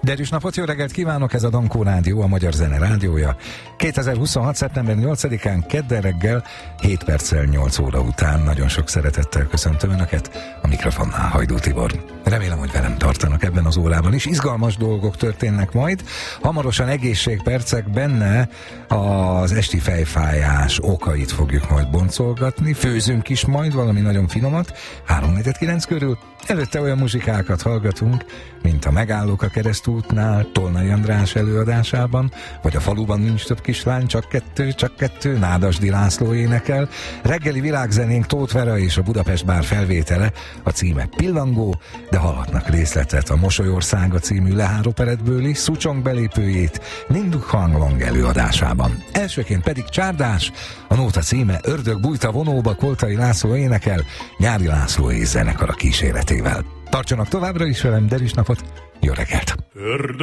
Derűs napot, jó reggelt kívánok, ez a Dankó Rádió, a Magyar Zene rádiója. 2026. szeptember 8-án kedden reggel 7 perccel 8 óra után nagyon sok szeretettel köszöntöm Önöket, a mikrofonnál Hajdú Tibor. Remélem, hogy velem tartanak ebben az órában is. Izgalmas dolgok történnek majd. Hamarosan egészségpercek, benne az esti fejfájás okait fogjuk majd boncolgatni. Főzünk is majd valami nagyon finomat, 3-4-9 körül. Előtte olyan muzsikákat hallgatunk, mint a Megállók a keresztútnál, Tolnai András előadásában, vagy a Faluban nincs több kislány, csak kettő, Nádasdy László énekel. Reggeli világzenénk Tóth Vera és a Budapest Bár felvétele, a címe Pillangó, de hallhatnak részletet a Mosolyországa című Lehár operettből is, Szucsong belépőjét Ninduk Hanglong előadásában. Elsőként pedig Csárdás, a nóta címe Ördög bújta vonóba, Koltai László énekel, Nyári László és zenekara kíséretével. Tartsanak továbbra is velem, Derűs napot, jó reggelt!